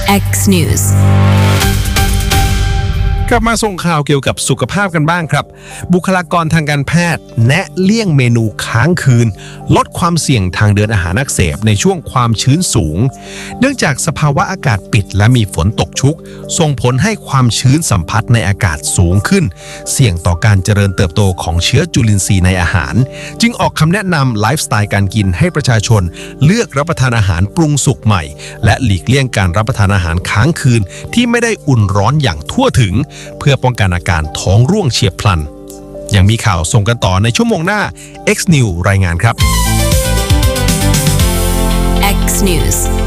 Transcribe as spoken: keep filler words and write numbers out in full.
X News กลับมาส่งข่าวเกี่ยวกับสุขภาพกันบ้างครับบุคลากรทางการแพทย์แนะเลี่ยงเมนูค้างคืนลดความเสี่ยงทางเดินอาหารอักเสบในช่วงความชื้นสูงเนื่องจากสภาวะอากาศปิดและมีฝนตกชุกส่งผลให้ความชื้นสัมผัสในอากาศสูงขึ้นเสี่ยงต่อการเจริญเติบโตของเชื้อจุลินทรีย์ในอาหารจึงออกคำแนะนำไลฟ์สไตล์การกินให้ประชาชนเลือกรับประทานอาหารปรุงสุกใหม่และหลีกเลี่ยงการรับประทานอาหารค้างคืนที่ไม่ได้อุ่นร้อนอย่างทั่วถึงเพื่อป้องกันอาการท้องร่วงเฉียบพลันยังมีข่าวส่งกันต่อในชั่วโมงหน้า X News รายงานครับ X News